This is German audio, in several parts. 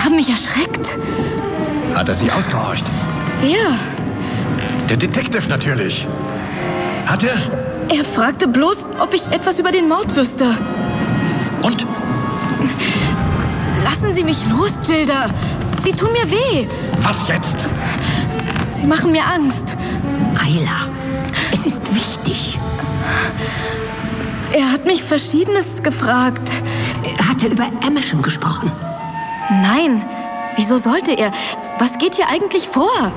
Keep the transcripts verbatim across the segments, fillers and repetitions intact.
haben mich erschreckt. Hat er Sie ausgehorcht? Wer? Der Detective natürlich. Hat er? Er fragte bloß, ob ich etwas über den Mord wüsste. Und? Lassen Sie mich los, Gilda. Sie tun mir weh. Was jetzt? Sie machen mir Angst. Ayla, es ist wichtig. Er hat mich Verschiedenes gefragt. Hat er über Amersham gesprochen? Nein. Wieso sollte er? Was geht hier eigentlich vor?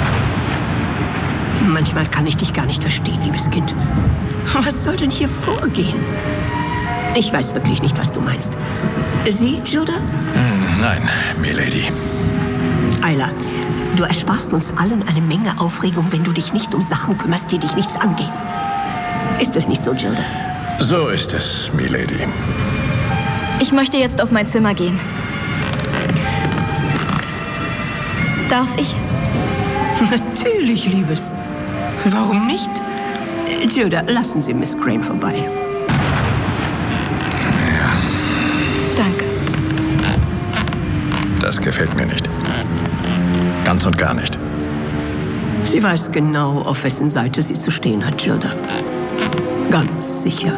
Manchmal kann ich dich gar nicht verstehen, liebes Kind. Was soll denn hier vorgehen? Ich weiß wirklich nicht, was du meinst. Sie, Gilda? Hm, nein, Milady. Ayla, du ersparst uns allen eine Menge Aufregung, wenn du dich nicht um Sachen kümmerst, die dich nichts angehen. Ist es nicht so, Gilda? So ist es, Milady. Ich möchte jetzt auf mein Zimmer gehen. Darf ich? Natürlich, Liebes. Warum nicht? Gilda, lassen Sie Miss Graham vorbei. Ja. Danke. Das gefällt mir nicht. Ganz und gar nicht. Sie weiß genau, auf wessen Seite sie zu stehen hat, Gilda. Ganz sicher.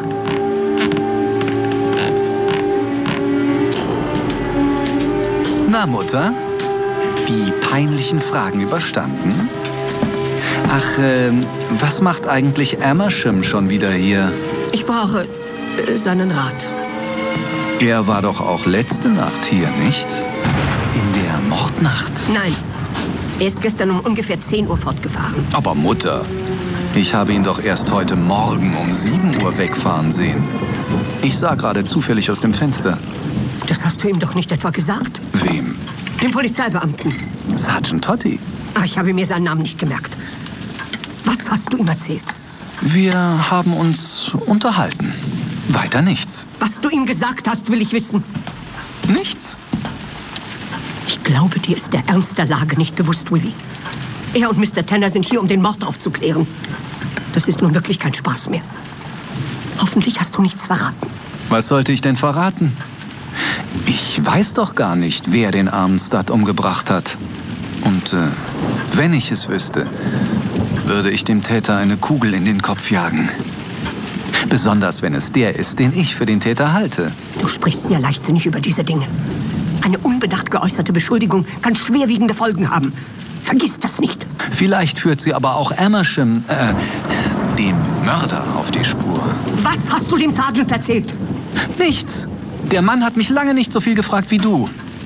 Na, Mutter? Die peinlichen Fragen überstanden? Ach, äh, was macht eigentlich Amersham schon wieder hier? Ich brauche äh, seinen Rat. Er war doch auch letzte Nacht hier, nicht? In der Mordnacht. Nein, er ist gestern um ungefähr zehn Uhr fortgefahren. Aber Mutter, ich habe ihn doch erst heute Morgen um sieben Uhr wegfahren sehen. Ich sah gerade zufällig aus dem Fenster. Das hast du ihm doch nicht etwa gesagt? Wem? Dem Polizeibeamten. Sergeant Totti. Ach, ich habe mir seinen Namen nicht gemerkt. Was hast du ihm erzählt? Wir haben uns unterhalten. Weiter nichts. Was du ihm gesagt hast, will ich wissen. Nichts. Ich glaube, dir ist der Ernst der Lage nicht bewusst, Willie. Er und Mister Tanner sind hier, um den Mord aufzuklären. Das ist nun wirklich kein Spaß mehr. Hoffentlich hast du nichts verraten. Was sollte ich denn verraten? Ich weiß doch gar nicht, wer den armen Stud umgebracht hat. Und äh, wenn ich es wüsste, würde ich dem Täter eine Kugel in den Kopf jagen. Besonders, wenn es der ist, den ich für den Täter halte. Du sprichst sehr leichtsinnig über diese Dinge. Eine unbedacht geäußerte Beschuldigung kann schwerwiegende Folgen haben. Vergiss das nicht. Vielleicht führt sie aber auch Amersham, äh, dem Mörder, auf die Spur. Was hast du dem Sergeant erzählt? Nichts. Der Mann hat mich lange nicht so viel gefragt wie du.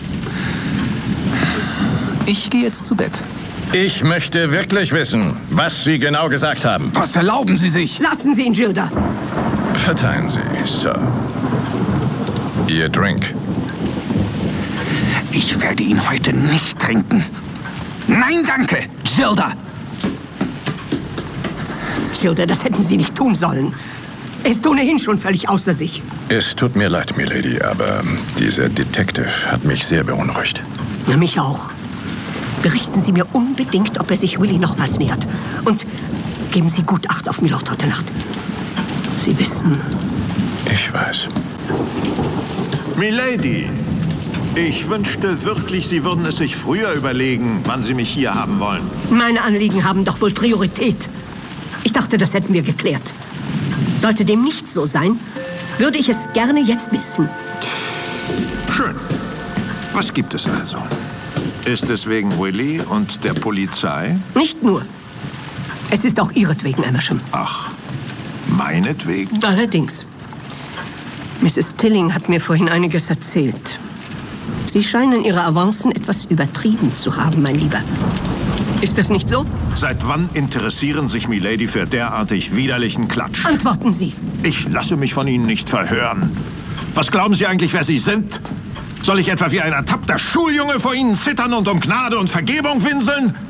Ich gehe jetzt zu Bett. Ich möchte wirklich wissen, was Sie genau gesagt haben. Was erlauben Sie sich? Lassen Sie ihn, Gilda. Verzeihen Sie, Sir. Ihr Drink. Ich werde ihn heute nicht trinken. Nein, danke, Gilda. Gilda, das hätten Sie nicht tun sollen. Er ist ohnehin schon völlig außer sich. Es tut mir leid, Milady, aber dieser Detective hat mich sehr beunruhigt. Na, mich auch. Berichten Sie mir unbedingt, ob er sich Willie nochmals nähert. Und geben Sie gut Acht auf Milord heute Nacht. Sie wissen... Ich weiß. Milady, ich wünschte wirklich, Sie würden es sich früher überlegen, wann Sie mich hier haben wollen. Meine Anliegen haben doch wohl Priorität. Ich dachte, das hätten wir geklärt. Sollte dem nicht so sein, würde ich es gerne jetzt wissen. Schön. Was gibt es also? Ist es wegen Willie und der Polizei? Nicht nur. Es ist auch ihretwegen, Amersham. Ach, meinetwegen? Allerdings. Misses Tilling hat mir vorhin einiges erzählt. Sie scheinen Ihre Avancen etwas übertrieben zu haben, mein Lieber. Ist das nicht so? Seit wann interessieren sich Milady für derartig widerlichen Klatsch? Antworten Sie. Ich lasse mich von Ihnen nicht verhören. Was glauben Sie eigentlich, wer Sie sind? Soll ich etwa wie ein ertappter Schuljunge vor Ihnen zittern und um Gnade und Vergebung winseln?